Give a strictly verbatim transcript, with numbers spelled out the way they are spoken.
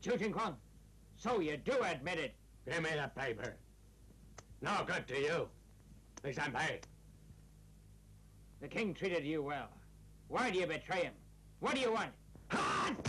Chu Ting Kwang, so you do admit it. Give me the paper. No good to you. Li Shan-pei. The king treated you well. Why do you betray him? What do you want?